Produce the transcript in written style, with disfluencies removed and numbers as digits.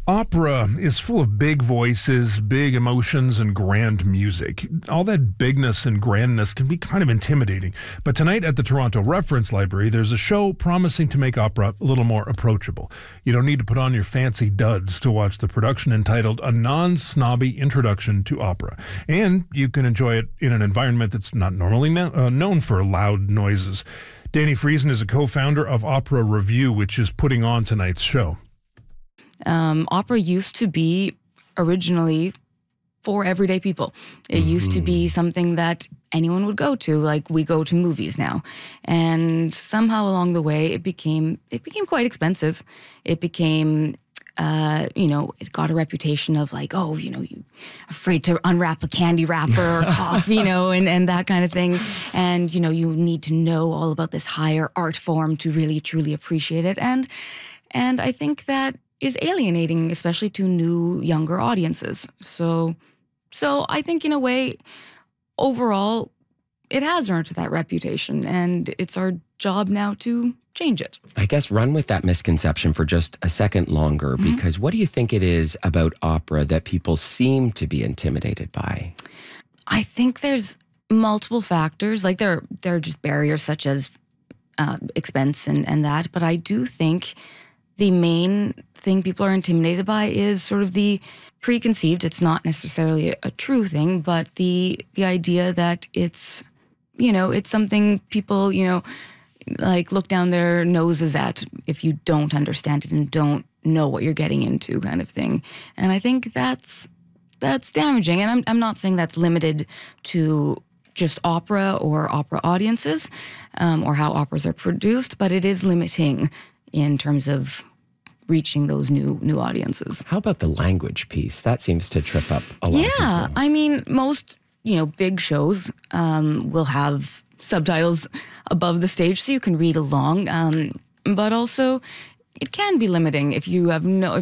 Opera is full of big voices, big emotions, and grand music. All that bigness and grandness can be kind of intimidating. But tonight at the Toronto Reference Library, there's a show promising to make opera a little more approachable. You don't need to put on your fancy duds to watch the production entitled A Non-Snobby Introduction to Opera. And you can enjoy it in an environment that's not normally known for loud noises. Danny Friesen is a co-founder of Opera Review, which is putting on tonight's show. Opera used to be originally for everyday people. It used to be something that anyone would go to, like we go to movies now. And somehow along the way, it became quite expensive. It became, it got a reputation of like, you afraid to unwrap a candy wrapper or cough, and that kind of thing. And, you need to know all about this higher art form to really, truly appreciate it. And I think that is alienating, especially to new, younger audiences. So I think in a way, overall, it has earned that reputation, and it's our job now to change it. I guess run with that misconception for just a second longer, because what do you think it is about opera that people seem to be intimidated by? I think there's multiple factors. Like there are just barriers such as expense and that, but I do think the main thing people are intimidated by is sort of the preconceived, it's not necessarily a true thing, but the idea that it's something people, like look down their noses at if you don't understand it and don't know what you're getting into, kind of thing. And I think that's damaging. And I'm not saying that's limited to just opera or opera audiences, or how operas are produced, but it is limiting in terms of reaching those new audiences. How about the language piece? That seems to trip up a lot of people. Yeah, I mean, most, big shows will have subtitles above the stage so you can read along, but also it can be limiting if you have